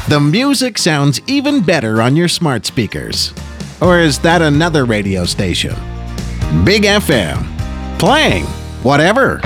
The music sounds even better on your smart speakers. Or is that another radio station? Big FM. Playing whatever.